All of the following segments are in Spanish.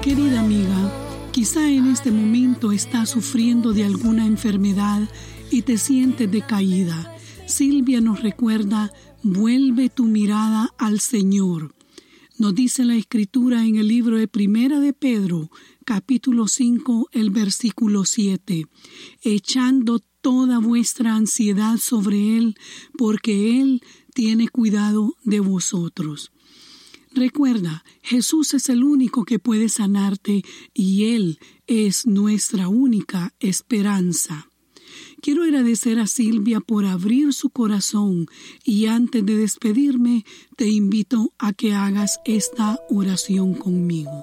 Querida amiga, quizá en este momento estás sufriendo de alguna enfermedad y te sientes decaída. Silvia nos recuerda: vuelve tu mirada al Señor. Nos dice la Escritura en el libro de Primera de Pedro, capítulo 5, el versículo 7. Echando toda vuestra ansiedad sobre Él, porque Él tiene cuidado de vosotros. Recuerda, Jesús es el único que puede sanarte y Él es nuestra única esperanza. Quiero agradecer a Silvia por abrir su corazón y antes de despedirme te invito a que hagas esta oración conmigo.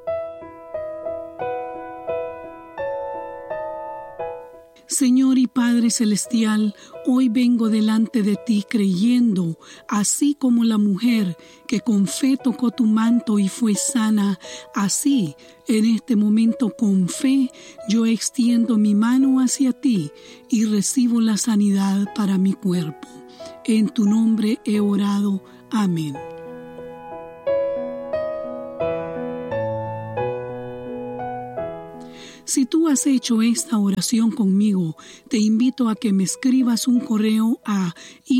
Señor y Padre Celestial, hoy vengo delante de ti creyendo, así como la mujer que con fe tocó tu manto y fue sana, así en este momento con fe yo extiendo mi mano hacia ti y recibo la sanidad para mi cuerpo. En tu nombre he orado. Amén. Si tú has hecho esta oración conmigo, te invito a que me escribas un correo a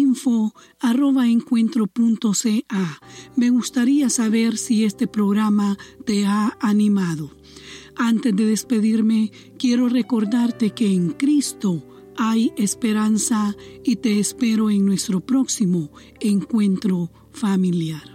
info@encuentro.ca. Me gustaría saber si este programa te ha animado. Antes de despedirme, quiero recordarte que en Cristo hay esperanza y te espero en nuestro próximo encuentro familiar.